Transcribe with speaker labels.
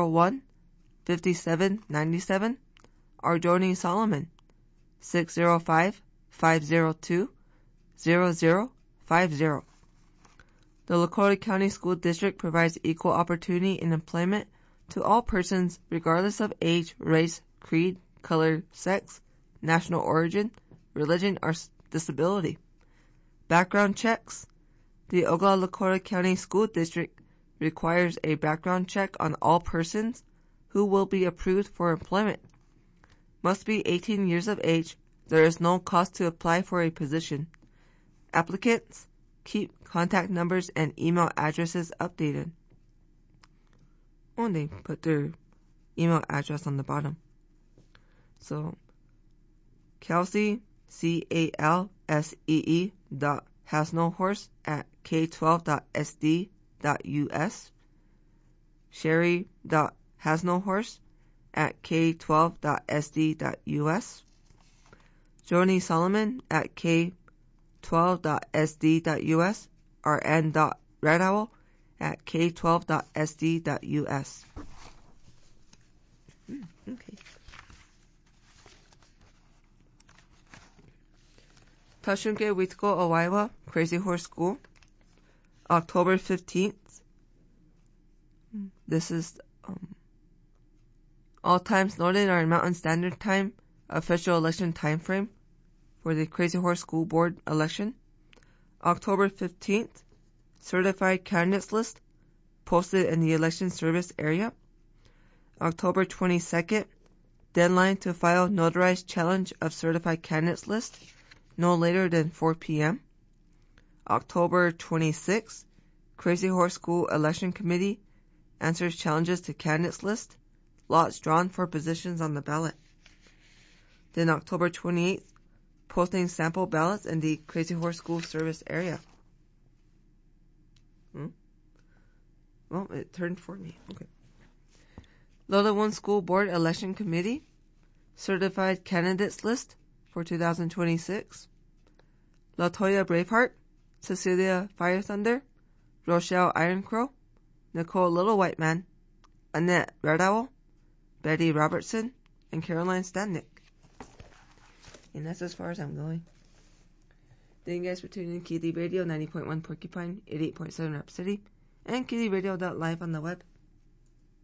Speaker 1: 601-5797, or Joni Solomon, 605-502-0050. The Lakota County School District provides equal opportunity in employment to all persons regardless of age, race, creed, color, sex, national origin, religion, or disability. Background checks. The Oglala Lakota County School District requires a background check on all persons who will be approved for employment. Must be 18 years of age. There is no cost to apply for a position. Applicants keep contact numbers and email addresses updated. Oh, they put their email address on the bottom. So, Kelsey, CALSEE .hasnohorse at k12.sd.us, Sherry.hasnohorse at k12.sd.us, Joni Solomon at k12.sd.us, or n.redowl at k12.sd.us. Okay. Tashunke Witko Owaiwa Crazy Horse School, October 15th. This is all times noted are in Mountain Standard Time, official election time frame for the Crazy Horse School Board election. October 15th, certified candidates list posted in the election service area. October 22nd, deadline to file notarized challenge of certified candidates list, no later than 4 p.m. October 26th, Crazy Horse School Election Committee answers challenges to candidates list, lots drawn for positions on the ballot. Then October 28th, posting sample ballots in the Crazy Horse School service area. Well, it turned for me. Okay. Lola One School Board Election Committee, certified candidates list for 2026. Latoya Braveheart, Cecilia Fire Thunder, Rochelle Ironcrow, Nicole Little White Man, Annette Red Owl, Betty Robertson, and Caroline Stadnick. And that's as far as I'm going. Thank you guys for tuning in to Kitty Radio 90.1 Porcupine, 88.7 Rap City, and kittyradio.live on the web.